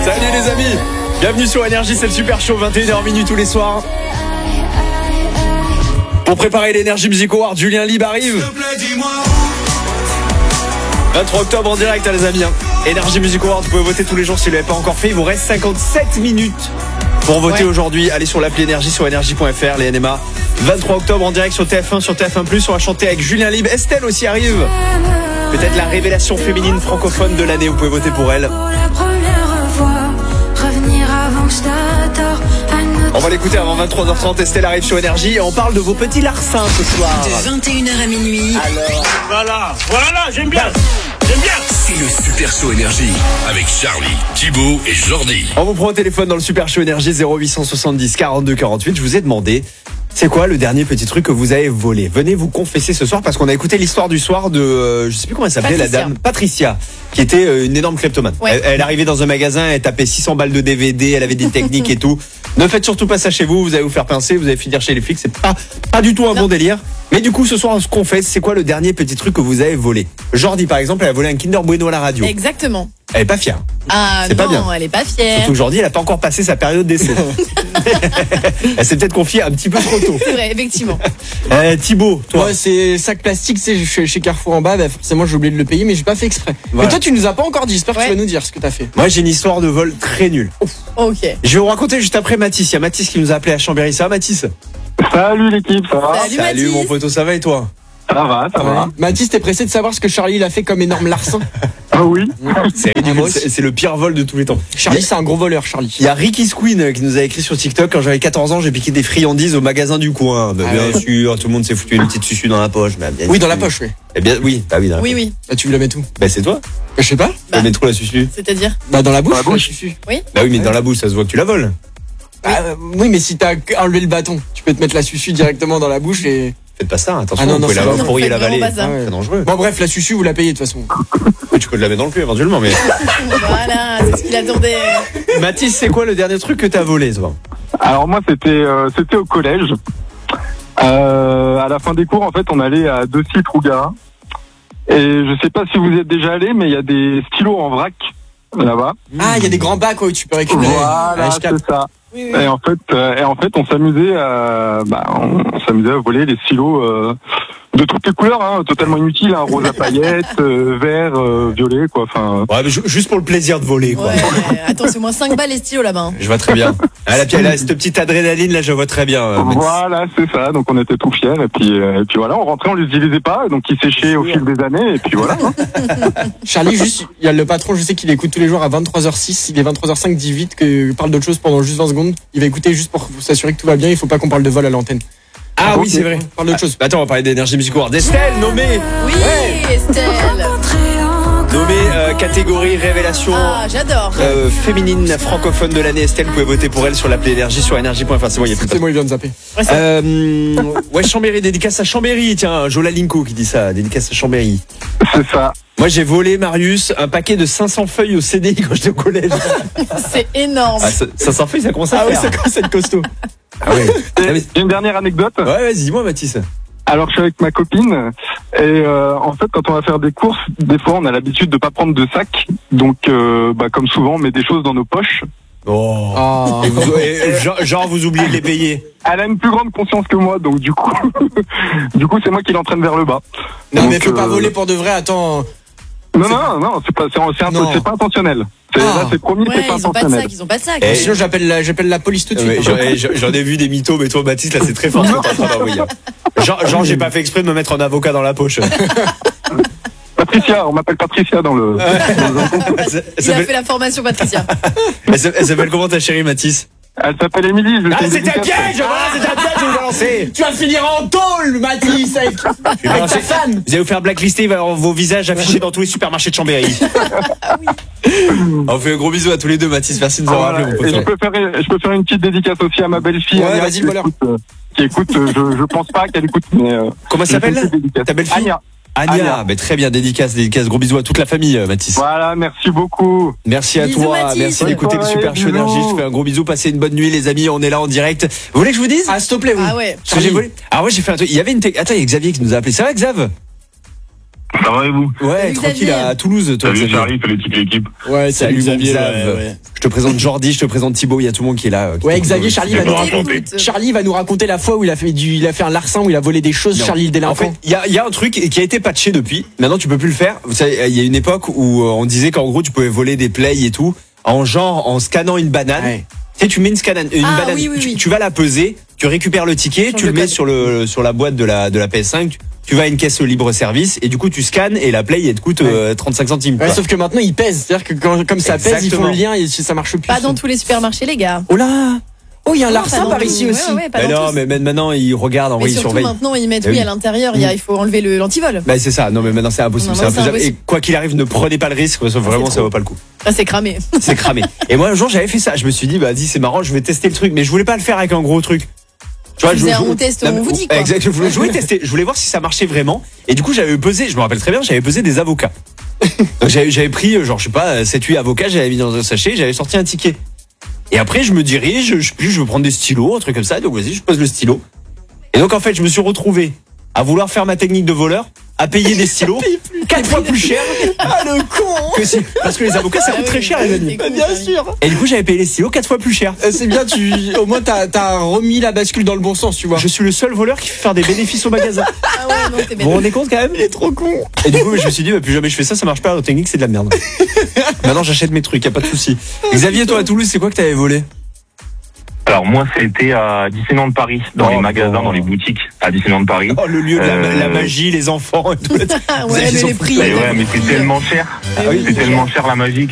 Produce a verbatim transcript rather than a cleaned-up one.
Salut les amis, bienvenue sur Énergie, c'est le Super Show, vingt et une heures minuit tous les soirs. Pour préparer l'Energy Music Award, Julien Libre arrive. vingt-trois octobre en direct, hein, les amis. Hein. Énergie Music Award, vous pouvez voter tous les jours si vous ne l'avez pas encore fait. Il vous reste cinquante-sept minutes pour voter ouais. aujourd'hui. Allez sur l'appli Énergie, sur énergie point f r, les N M A. vingt-trois octobre en direct sur T F un, sur T F un plus. On va chanter avec Julien Libre. Estelle aussi arrive. Peut-être la révélation féminine francophone de l'année. Vous pouvez voter pour elle. On va l'écouter avant vingt-trois heures trente. Estelle arrive sur Énergie et on parle de vos petits larcins ce soir. De vingt et une heures à minuit. Alors, voilà, voilà, j'aime bien. J'aime bien. C'est le Super Show Énergie avec Charlie, Thibaut et Jordi. On vous prend au téléphone dans le Super Show Énergie zéro huit cent soixante-dix quarante-deux quarante-huit. Je vous ai demandé, c'est quoi le dernier petit truc que vous avez volé? Venez vous confesser ce soir parce qu'on a écouté l'histoire du soir de, euh, je sais plus comment elle s'appelait, Patricia. La dame Patricia, qui était euh, une énorme kleptomane. Ouais. Elle, elle arrivait dans un magasin, elle tapait six cents balles de D V D, elle avait des techniques et tout. Ne faites surtout pas ça chez vous, vous allez vous faire pincer, vous allez finir chez les flics, c'est pas, pas du tout un non. bon délire. Mais du coup, ce soir, on se confesse, c'est quoi le dernier petit truc que vous avez volé? Jordi, par exemple, elle a volé un Kinder Bueno à la radio. Exactement. Elle est pas fière. Ah c'est non, pas bien. Elle est pas fière. Surtout aujourd'hui, elle a pas encore passé sa période d'essai. Elle s'est peut-être confiée un petit peu trop tôt. C'est vrai, effectivement. Euh, Thibaut, toi. Moi, c'est sac plastique, c'est chez Carrefour en bas. Bah, forcément, j'ai oublié de le payer, mais j'ai pas fait exprès. Voilà. Mais toi, tu nous as pas encore dit. J'espère que ouais. tu vas nous dire ce que t'as fait. Moi, j'ai une histoire de vol très nulle. Ok. Je vais vous raconter juste après Mathis. Il y a Mathis qui nous a appelé à Chambéry. Ça va, Mathis? Salut l'équipe, ça va? Salut, Salut Mathis. mon poteau, ça va et toi? Ça va, ça ouais. va. Mathis, t'es pressé de savoir ce que Charlie il a fait comme énorme larcin? Ah oui. C'est, c'est, c'est le pire vol de tous les temps. Charlie, c'est un gros voleur, Charlie. Il y a Ricky Squeen qui nous a écrit sur TikTok. Quand j'avais quatorze ans, j'ai piqué des friandises au magasin du coin. Bah, ah bien ouais. sûr, tout le monde s'est foutu une petite susu dans la poche. Bah, bien oui, dans la poche, oui. Eh bien, oui, bah oui, dans la oui, poche. oui. Bah, tu veux la mettre où? Bah, c'est toi. Bah, je sais pas. Bah, mets trop la susu. C'est-à-dire? Bah, dans la bouche. Dans la bouche. La oui. Bah oui, mais dans la bouche, ça se voit que tu la voles. Oui. Ah, oui, mais si t'as enlevé le bâton, tu peux te mettre la susu directement dans la bouche et. Faites pas ça, attention, ah non, vous non, pouvez la non, pourriez l'avaler. Ah ouais. C'est dangereux. Bon, bref, la susu, vous la payez de toute façon. Oui, tu peux te la mettre dans le cul éventuellement, mais. Voilà, c'est ce qu'il attendait. Mathis, c'est quoi le dernier truc que t'as volé, toi? Alors moi, c'était euh, c'était au collège. Euh, à la fin des cours, en fait, on allait à deux sites Rougarin. Et je sais pas si vous êtes déjà allé, mais il y a des stylos en vrac là-bas. Ah, il y a des grands bacs où tu peux récupérer. Voilà, c'est ça. Oui, oui. Et en fait, euh, et en fait, on s'amusait à, bah, on, on s'amusait à voler les stylos euh, de toutes les couleurs, hein, totalement inutiles, hein, rose à paillettes, euh, vert, euh, violet, quoi. Enfin. Ouais, mais juste pour le plaisir de voler, quoi. Ouais, attends, c'est au moins cinq balles les stylos là-bas. Hein. Je vois très bien. Ah, là, là, cette petite adrénaline, là, je vois très bien. Euh, voilà, c'est ça. Donc, on était tout fiers. Et puis, euh, et puis voilà, on rentrait, on les utilisait pas. Donc, ils séchaient au fil des années. Et puis voilà. Hein. Charlie, juste, il y a le patron, je sais qu'il écoute tous les jours à vingt-trois heures six. Il est vingt-trois heures cinq, dit vite qu'il parle d'autre chose pendant juste vingt secondes. Il va écouter juste pour s'assurer que tout va bien. Il faut pas qu'on parle de vol à l'antenne. Ah oui, c'est vrai. Parle d'autre chose. Ah, attends, on va parler d'Énergie Music Award. Estelle, nommée. Oui, ouais. Estelle. Nommée euh, catégorie révélation. Ah, j'adore. Euh, féminine francophone de l'année. Estelle, vous pouvez voter pour elle sur l'appli Énergie, sur énergie point f r. C'est bon, il y a plus de. C'est bon, il vient de zapper. Ouais, euh, ouais, Chambéry, dédicace à Chambéry. Tiens, Jola Linko qui dit ça. Dédicace à Chambéry. C'est ça. Moi, j'ai volé, Marius, un paquet de cinq cents feuilles au C D I quand j'étais au collège. C'est énorme. Ah, cinq cents feuilles, ça commence à ah faire. Ah oui, ça commence à être costaud. Ah ouais. J'ai une dernière anecdote. Ouais, vas-y, dis-moi, Mathis. Alors, je suis avec ma copine et euh, en fait, quand on va faire des courses, des fois, on a l'habitude de pas prendre de sac. Donc, euh, bah, comme souvent, on met des choses dans nos poches. Oh. Oh. Et vous, et, genre, genre, vous oubliez de les payer. Elle a une plus grande conscience que moi, donc du coup, du coup, c'est moi qui l'entraîne vers le bas. Non, donc, mais faut euh... pas voler pour de vrai. Attends. Non, c'est... non, non, c'est pas, c'est, c'est, un, c'est pas intentionnel. C'est, ah. Là, c'est promis, ouais, c'est pas ils ont intentionnel. pas de sac, ils ont pas de sac. Et sinon, j'appelle la, j'appelle la police tout de suite. Ouais, j'en, j'en ai vu des mythos, mais toi, Mathis, là, c'est très fort ce que t'es en train d'envoyer. Genre, genre, j'ai pas fait exprès de me mettre en avocat dans la poche. Patricia, on m'appelle Patricia dans le. Ouais. Il a fait la formation, Patricia. Elle s'appelle comment ta chérie, Mathis? Elle s'appelle Émilie. Ah, c'était un piège! Voilà, c'était un piège, je vais vous balancer. Tu vas finir en tôle, Mathis, avec, avec ta fan. Vous allez vous faire blacklister, il va y avoir vos visages affichés dans tous les supermarchés de Chambéry. Ah oui. On fait un gros bisou à tous les deux, Mathis. Merci de nous avoir voilà. appelés, mon pote. Et je peux faire, je peux faire une petite dédicace aussi à ma belle-fille. Ouais, Ania, vas-y, le voleur. Qui écoute, euh, je, je pense pas qu'elle écoute, mais. Euh, Comment elle s'appelle, ta belle-fille? Ania. Ania, Ania. Bah, très bien, dédicace, dédicace, gros bisous à toute la famille, Mathis. Voilà, merci beaucoup. Merci à bisous, toi, Mathis. merci Bonne d'écouter soirée, le Super Show Énergie. Je fais un gros bisou, passez une bonne nuit, les amis, on est là en direct. Vous voulez que je vous dise? Ah, s'il te plaît, oui. Ah ouais. Ce que j'ai volé. Ah ouais, j'ai fait un truc. Il y avait une. T... Attends, il y a Xavier qui nous a appelé. C'est vrai, Xav? Ça va et vous? Ouais, Salut, tranquille Xavier. à Toulouse, toi. Salut Xavier. Charlie, salut toute l'équipe. Ouais, Salut, salut mon Xavier. Xav. ouais, ouais. Je te présente Jordi, je te présente Thibaut, il y a tout le monde qui est là. euh, qui Ouais, t'écoute. Xavier, Charlie va Je nous vais raconter. raconter. Charlie va nous raconter la fois où il a fait du, il a fait un larcin, où il a volé des choses. Non. Charlie le En délinquant. fait, il y a, il y a un truc qui a été patché depuis. Maintenant, tu peux plus le faire. Vous savez, il y a une époque où euh, on disait qu'en gros, tu pouvais voler des plays et tout, en genre, en scannant une banane. Ouais. Tu sais, tu mets une, scanane, une Ah, banane, oui, oui, tu, oui. tu vas la peser, tu récupères le ticket, Change tu le le mets code. sur le sur la boîte de la de la P S cinq. Tu, tu vas à une caisse libre service et du coup tu scannes et la play elle te coûte euh, trente-cinq centimes. Ouais, quoi. sauf que maintenant il pèse, c'est-à-dire que quand, comme ça pèse, ils font Exactement. le lien et ça marche plus. Pas dans tous les supermarchés, les gars. Oh là. Oh, il y a un Non, larcin pas dans par tous. ici Ouais, aussi. ouais, pas Mais dans non, tous. mais même maintenant ils regardent, en Mais vrai ils surtout surveillent. maintenant, ils mettent Eh oui oui. à l'intérieur. Il y a- il faut enlever le l'antivol. Bah c'est ça. Non mais maintenant c'est impossible, Non, c'est non, c'est infaisable. Et impossible. quoi qu'il arrive, ne prenez pas le risque parce que vraiment c'est ça trop. vaut pas le coup. Ça c'est cramé. C'est cramé. Et moi un jour j'avais fait ça. Je me suis dit bah dis c'est marrant, je vais tester le truc, mais je voulais pas le faire avec un gros truc. Tu vois, Tu je, faisais un je- on teste, non, on mais- vous dit, quoi. Exact. Je voulais, je voulais tester. Je voulais voir si ça marchait vraiment. Et du coup j'avais pesé. Je me rappelle très bien. J'avais pesé des avocats. Donc j'avais, j'avais pris euh, genre je sais pas sept huit avocats. J'avais mis dans un sachet. J'avais sorti un ticket. Et après je me dirige. Je sais plus. Je veux prendre des stylos, un truc comme ça. Donc vas-y, je pose le stylo. Et donc en fait je me suis retrouvé à vouloir faire ma technique de voleur, à payer des stylos quatre fois plus cher Ah le con. que si, parce que les avocats ça coûte très cher les amis. C'est con, Bien Charlie. sûr. Et du coup j'avais payé les stylos quatre fois plus cher. Euh, C'est bien, tu, au moins t'as, t'as remis la bascule dans le bon sens, tu vois. Je suis le seul voleur qui fait faire des bénéfices au magasin. Ah ouais, non, t'es Vous bête. vous rendez compte quand même? Il est trop con. Et du coup je me suis dit bah, plus jamais je fais ça, ça marche pas, la technique c'est de la merde. Maintenant j'achète mes trucs, y a pas de souci. Xavier, toi à Toulouse c'est quoi que t'avais volé? Alors moi c'était à Disneyland Paris, dans Oh, les magasins, bon. dans les boutiques à Disneyland Paris. Oh le lieu de la, Euh, la magie, les enfants et tout. Ah Vous ouais, avez mais des les enfants. prix. Mais les ouais, mais c'est prix. tellement cher. Ah oui, C'est tellement cher la magie